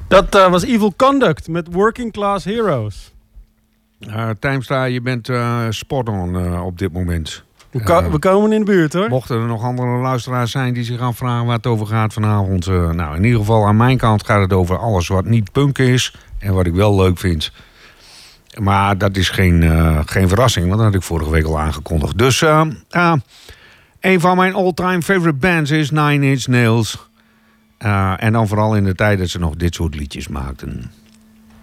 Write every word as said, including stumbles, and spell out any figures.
Dat uh, was Evil Conduct met Working Class Heroes. Uh, Tijmstra, je bent uh, spot on uh, op dit moment. We, ko- uh, we komen in de buurt, hoor. Mochten er nog andere luisteraars zijn die zich afvragen waar het over gaat vanavond. Uh, nou, in ieder geval aan mijn kant gaat het over alles wat niet punk is en wat ik wel leuk vind. Maar dat is geen, uh, geen verrassing, want dat had ik vorige week al aangekondigd. Dus uh, uh, een van mijn all-time favorite bands is Nine Inch Nails. Uh, en dan vooral in de tijd dat ze nog dit soort liedjes maakten.